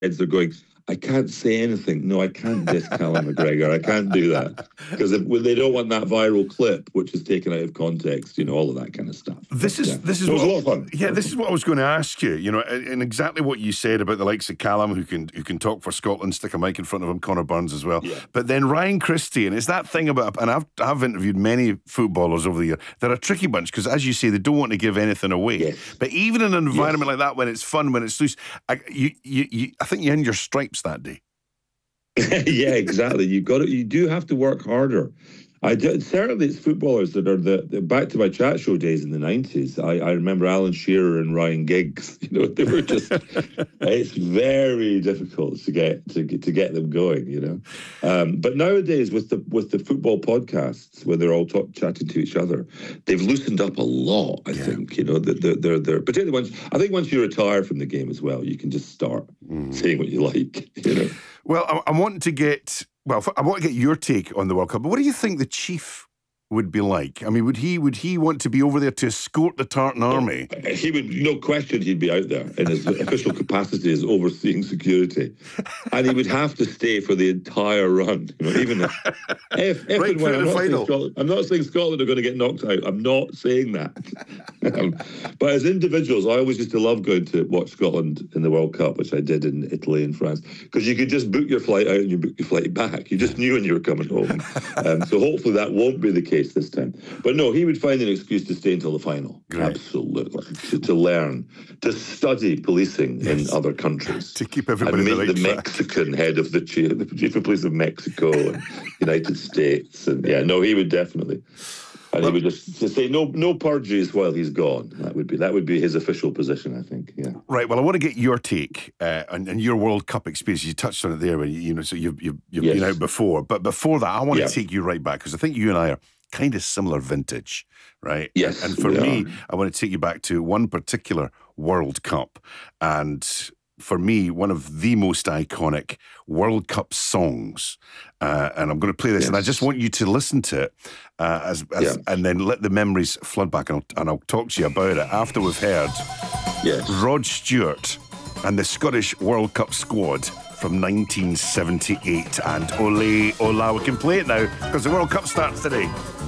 heads, they're going, I can't say anything. No, I can't diss Callum McGregor. I can't do that. Because they don't want that viral clip, which is taken out of context, all of that kind of stuff. This is it was a lot of fun. Yeah, this is what I was going to ask you, and exactly what you said about the likes of Callum, who can talk for Scotland, stick a mic in front of him, Connor Burns as well. Yeah. But then Ryan Christie, and it's that thing about, and I've interviewed many footballers over the year, they're a tricky bunch, because as you say, they don't want to give anything away. Yes. But even in an environment like that, when it's fun, when it's loose, I think you earned your stripes that day. Yeah, exactly. You do have to work harder. Certainly, it's footballers that are back to my chat show days in the 90s. I remember Alan Shearer and Ryan Giggs. They were just. It's very difficult to get them going. But nowadays, with the football podcasts where they're all chatting to each other, they've loosened up a lot. I think they're particularly once you retire from the game as well, you can just start saying what you like. Well, I want to get your take on the World Cup. But what do you think the chief would be like? I mean, would he want to be over there to escort the Tartan army? He would, no question, he'd be out there in his official capacity as overseeing security, and he would have to stay for the entire run. Even if right and when I'm not saying Scotland are going to get knocked out. I'm not saying that. But as individuals, I always used to love going to watch Scotland in the World Cup, which I did in Italy and France, because you could just book your flight out and you book your flight back. You just knew when you were coming home. So hopefully that won't be the case this time. But no, he would find an excuse to stay until the final. Great. Absolutely. To learn, to study policing in other countries. To keep everybody and in meet the the right Mexican head of the chief of police of Mexico and United States. And he would definitely. And he would just say no perjuries while he's gone. That would be his official position, I think. Yeah. Right. Well, I want to get your take on your World Cup experience. You touched on it there, so you've been out before. But before that, I want to take you right back, because I think you and I are kind of similar vintage, right? Yes. And for me, I want to take you back to one particular World Cup, and for me, one of the most iconic World Cup songs. And I'm going to play this, and I just want you to listen to it and then let the memories flood back, and I'll talk to you about it after we've heard Rod Stewart and the Scottish World Cup squad from 1978. And Ole Ola, we can play it now because the World Cup starts today.